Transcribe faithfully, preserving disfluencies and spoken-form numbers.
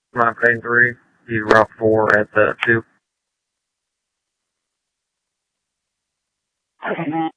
My paying three. He's route four at the two. Okay, man.